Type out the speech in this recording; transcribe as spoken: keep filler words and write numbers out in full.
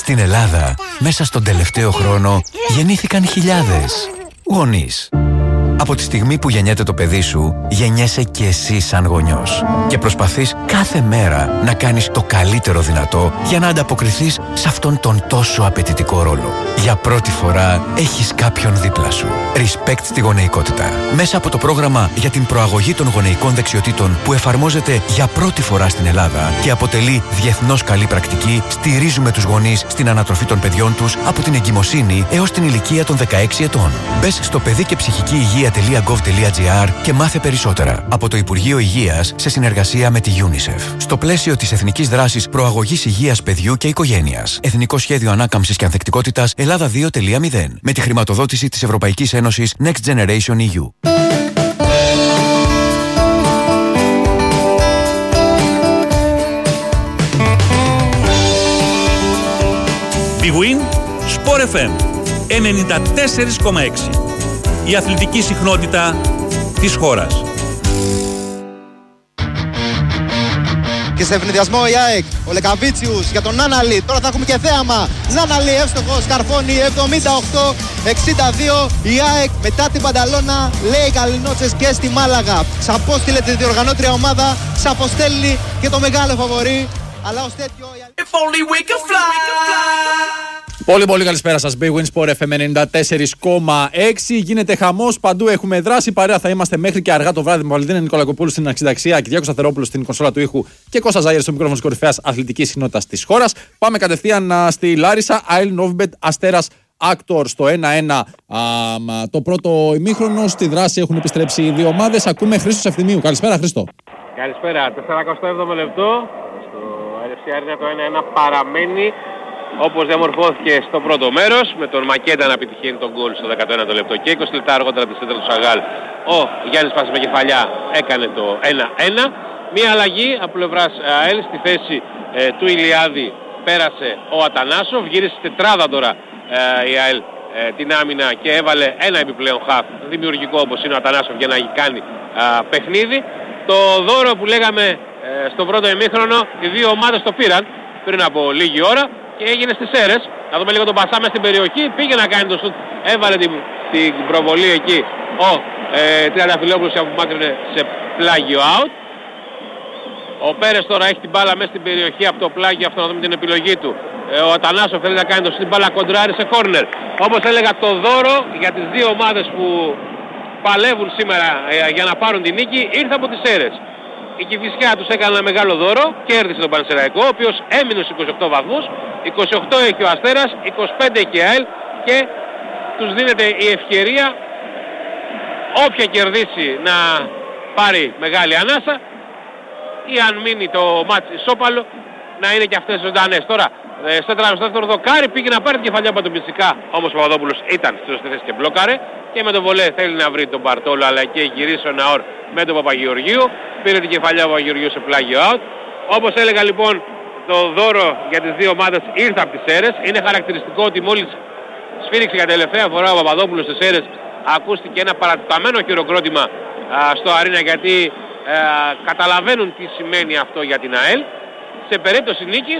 Στην Ελλάδα, μέσα στον τελευταίο χρόνο, γεννήθηκαν χιλιάδες γονείς. Από τη στιγμή που γεννιέται το παιδί σου, γεννιέσαι και εσύ σαν γονιός. Και προσπαθείς κάθε μέρα να κάνεις το καλύτερο δυνατό για να ανταποκριθείς σε αυτόν τον τόσο απαιτητικό ρόλο. Για πρώτη φορά έχεις κάποιον δίπλα σου. Respect στη γονεϊκότητα. Μέσα από το πρόγραμμα για την προαγωγή των γονεϊκών δεξιοτήτων που εφαρμόζεται για πρώτη φορά στην Ελλάδα και αποτελεί διεθνώς καλή πρακτική, στηρίζουμε τους γονείς στην ανατροφή των παιδιών τους από την εγκυμοσύνη έως την ηλικία των δεκαέξι ετών. Μπες στο παιδί και ψυχική υγεία .gov.gr και μάθε περισσότερα από το Υπουργείο Υγείας σε συνεργασία με τη UNICEF. Στο πλαίσιο της Εθνικής Δράσης Προαγωγής Υγείας Παιδιού και Οικογένειας. Εθνικό Σχέδιο Ανάκαμψης και Ανθεκτικότητας Ελλάδα δύο τελεία μηδέν. Με τη χρηματοδότηση της Ευρωπαϊκής Ένωσης Next Generation ι γιου. Big Win Sport εφ εμ ενενήντα τέσσερα κόμμα έξι. Η αθλητική συχνότητα της χώρας. Και σε ευνηδιασμό η ΑΕΚ, ο Λεκαβίτσιους για τον Νάναλι. Τώρα θα έχουμε και θέαμα. Νάναλι εύστοχος, καρφώνει εβδομήντα οκτώ εξήντα δύο. Η ΑΕΚ μετά την Πανταλώνα λέει καληνότσες και στη Μάλαγα. Ξαποστείλε τη διοργανώτρια ομάδα, ξαποστέλνει και το μεγάλο φαβορί. Αλλά ως τέτοιο... If only we could fly. Πολύ πολύ καλησπέρα σας. Big Win Sport εφ εμ ενενήντα τέσσερα κόμμα έξι. Γίνεται χαμός, παντού έχουμε δράση. Παρέα θα είμαστε μέχρι και αργά το βράδυ με Βαλεντίνα Νικολακοπούλου στην Αξιδαξία, Κυριάκο Σταθερόπουλο στην κονσόλα του ήχου και Κώστα Ζάγερ στο μικρόφωνο της κορυφαίας αθλητικής συχνότητας της χώρας. Πάμε κατευθείαν στη Λάρισα. ΑΕΛ Νόβιμπετ Αστέρας Άκτορ στο ένα ένα. Α, το πρώτο ημίχρονο. Στη δράση έχουν επιστρέψει οι δύο ομάδες. Ακούμε Χρήστο Ευθυμίου. Καλησπέρα, Χρήστο. Καλησπέρα. σαράντα επτά λεπτό. Στο Άι Εφ Σι Arena το ένα ένα παραμένει όπως διαμορφώθηκε στο πρώτο μέρος, με τον Μακέντα να επιτυχαίνει τον γκολ στο δέκατο ένατο λεπτό και είκοσι λεπτά αργότερα τη σέντρα του Σαγάλ. Ο Γιάννης Πάσης με κεφαλιά έκανε το ένα ένα. Μία αλλαγή από πλευράς ΑΕΛ στη θέση ε, του Ηλιάδη πέρασε ο Ατανάσοφ. Γύρισε τετράδα τώρα ε, η ΑΕΛ ε, την άμυνα και έβαλε ένα επιπλέον χαφ δημιουργικό όπως είναι ο Ατανάσοφ για να κάνει ε, παιχνίδι. Το δώρο που λέγαμε ε, στο πρώτο ημίχρονο, οι δύο ομάδες το πήραν πριν από λίγη ώρα και έγινε στις αίρες. Να δούμε λίγο τον Πασά μες στην περιοχή. Πήγε να κάνει το σουτ, έβαλε την, την προβολή εκεί ο ε, Τριανταφυλόπουλος που απομάκρυνε σε πλάγιο out. Ο Πέρες τώρα έχει την μπάλα μέσα στην περιοχή από το πλάγιο αυτό, να δούμε την επιλογή του. Ε, ο Ατανάσοφ θέλει να κάνει το σουτ, την μπάλα κοντράρει σε κόρνερ. Όπως έλεγα, το δώρο για τις δύο ομάδες που παλεύουν σήμερα ε, για να πάρουν την νίκη ήρθε από τις αίρες. Η Κηφισιά τους έκανε ένα μεγάλο δώρο, κέρδισε τον Πανσεραϊκό, ο οποίος έμεινε στους είκοσι οκτώ βαθμούς, είκοσι οκτώ έχει ο Αστέρας, είκοσι πέντε έχει η ΑΕΛ και τους δίνεται η ευκαιρία όποια κερδίσει να πάρει μεγάλη ανάσα ή αν μείνει το μάτς ισόπαλο να είναι και αυτές ζωντανές. Τώρα, στο δεύτερο δοκάρι πήγε να πάρει την κεφαλιά από τον Πιτσικά, όμως ο Παπαδόπουλος ήταν στη σωστή θέση και μπλόκαρε και με τον βολέ θέλει να βρει τον Μπαρτόλο αλλά και γυρίσει ο Ναόρ με τον Παπαγεωργίου. Πήρε την κεφαλιά ο Παπαγεωργίου σε πλάγιο out. Όπως έλεγα λοιπόν, το δώρο για τις δύο ομάδες ήρθε από τις αίρες. Είναι χαρακτηριστικό ότι μόλις σφύριξε για τελευταία φορά ο Παπαδόπουλος στις αίρες ακούστηκε ένα παρατεταμένο χειροκρότημα α, στο Αρίνα γιατί α, καταλαβαίνουν τι σημαίνει αυτό για την ΑΕΛ. Σε περίπτωση νίκης